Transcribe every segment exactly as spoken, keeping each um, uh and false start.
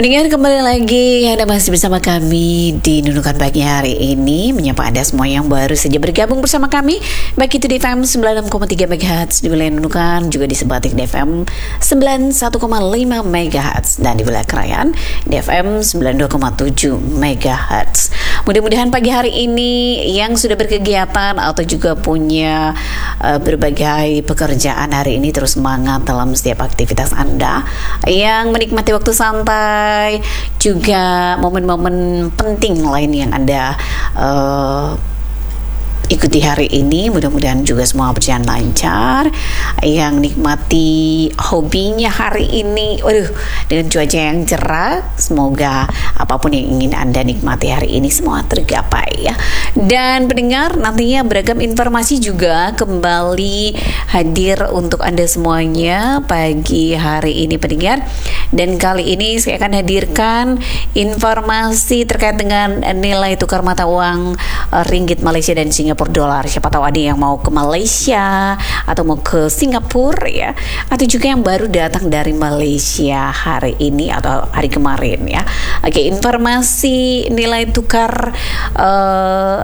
Pendengar, kembali lagi Anda masih bersama kami di Nunukan Pagi hari ini, menyapa Anda semua yang baru saja bergabung bersama kami, baik itu di F M sembilan puluh enam koma tiga megahertz di wilayah Nunukan, juga di Sebatik di F M sembilan puluh satu koma lima megahertz, dan di wilayah Krayan di F M sembilan puluh dua koma tujuh megahertz. Mudah-mudahan pagi hari ini yang sudah berkegiatan atau juga punya uh, berbagai pekerjaan hari ini terus semangat dalam setiap aktivitas Anda, yang menikmati waktu santai, juga momen-momen penting lain yang Anda uh, ikuti hari ini. Mudah-mudahan juga semua berjalan lancar, yang nikmati hobinya hari ini, waduh, dengan cuaca yang cerah. Semoga apapun yang ingin Anda nikmati hari ini semua tergapai ya. Dan pendengar, nantinya beragam informasi juga kembali hadir untuk Anda semuanya pagi hari ini pendengar. Dan kali ini saya akan hadirkan informasi terkait dengan nilai tukar mata uang uh, ringgit Malaysia dan Singapura dolar. Siapa tahu ada yang mau ke Malaysia atau mau ke Singapura ya, atau juga yang baru datang dari Malaysia hari ini atau hari kemarin ya. Oke, informasi nilai tukar uh,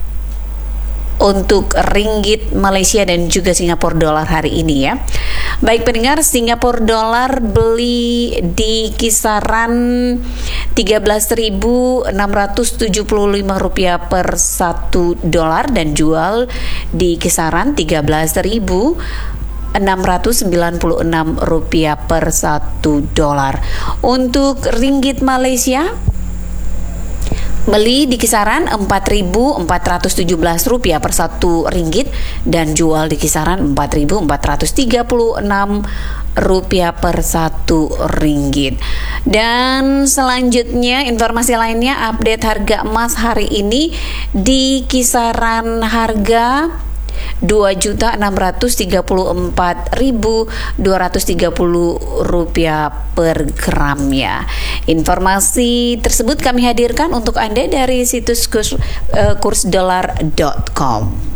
untuk ringgit Malaysia dan juga Singapura dolar hari ini ya. Baik pendengar, Singapura dolar beli di kisaran tiga belas ribu enam ratus tujuh puluh lima rupiah per satu dolar dan jual di kisaran tiga belas ribu enam ratus sembilan puluh enam rupiah per satu dolar. Untuk ringgit Malaysia beli di kisaran empat ribu empat ratus tujuh belas rupiah per satu ringgit dan jual di kisaran empat ribu empat ratus tiga puluh enam rupiah per satu ringgit. Dan selanjutnya informasi lainnya, update harga emas hari ini di kisaran harga dua juta enam ratus tiga puluh empat ribu dua ratus tiga puluh rupiah per gram ya. Informasi tersebut kami hadirkan untuk Anda dari situs kurs, uh, kursdolar dot com.